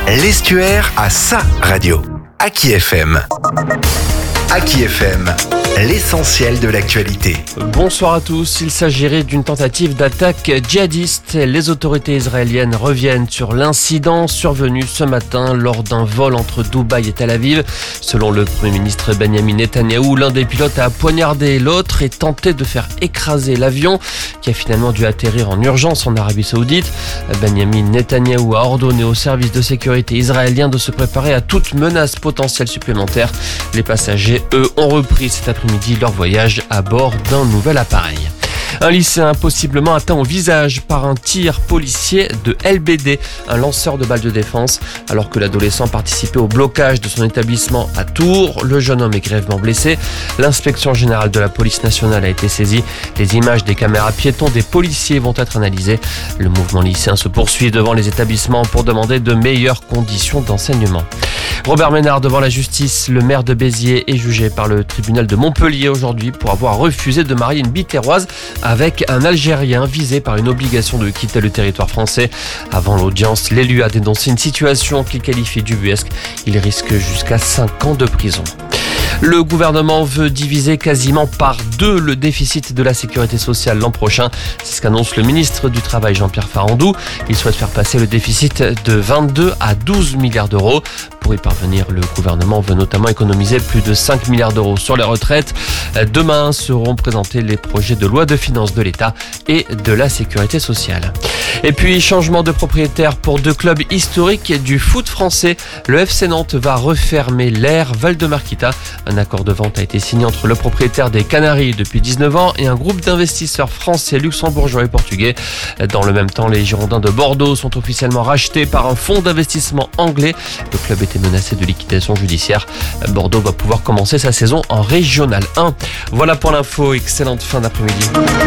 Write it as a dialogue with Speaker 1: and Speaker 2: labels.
Speaker 1: L'Estuaire a sa radio. Aki FM. Aki FM, l'essentiel de l'actualité.
Speaker 2: Bonsoir à tous. Il s'agirait d'une tentative d'attaque djihadiste. Les autorités israéliennes reviennent sur l'incident survenu ce matin lors d'un vol entre Dubaï et Tel Aviv. Selon le Premier ministre Benjamin Netanyahou, l'un des pilotes a poignardé l'autre et tenté de faire écraser l'avion qui a finalement dû atterrir en urgence en Arabie Saoudite. Benjamin Netanyahou a ordonné aux services de sécurité israéliens de se préparer à toute menace potentielle supplémentaire. Les passagers, eux, ont repris cet après-midi leur voyage à bord d'un nouvel appareil. Un lycéen possiblement atteint au visage par un tir policier de LBD, un lanceur de balles de défense. Alors que l'adolescent participait au blocage de son établissement à Tours, le jeune homme est grièvement blessé. L'inspection générale de la police nationale a été saisie. Les images des caméras piétons des policiers vont être analysées. Le mouvement lycéen se poursuit devant les établissements pour demander de meilleures conditions d'enseignement. Robert Ménard devant la justice. Le maire de Béziers est jugé par le tribunal de Montpellier aujourd'hui pour avoir refusé de marier une Biterroise avec un Algérien visé par une obligation de quitter le territoire français. Avant l'audience, l'élu a dénoncé une situation qu'il qualifie d'ubuesque. Il risque jusqu'à 5 ans de prison. Le gouvernement veut diviser quasiment par 2 le déficit de la sécurité sociale l'an prochain. C'est ce qu'annonce le ministre du Travail Jean-Pierre Farandou. Il souhaite faire passer le déficit de 22 à 12 milliards d'euros. Pour y parvenir, le gouvernement veut notamment économiser plus de 5 milliards d'euros sur les retraites. Demain seront présentés les projets de loi de finances de l'État et de la sécurité sociale. Et puis, changement de propriétaire pour 2 clubs historiques du foot français. Le FC Nantes va refermer l'Air Valdemarquita. Un accord de vente a été signé entre le propriétaire des Canaries depuis 19 ans et un groupe d'investisseurs français, luxembourgeois et portugais. Dans le même temps, les Girondins de Bordeaux sont officiellement rachetés par un fonds d'investissement anglais. Le club était menacé de liquidation judiciaire. Bordeaux va pouvoir commencer sa saison en Régional 1. Voilà pour l'info. Excellente fin d'après-midi.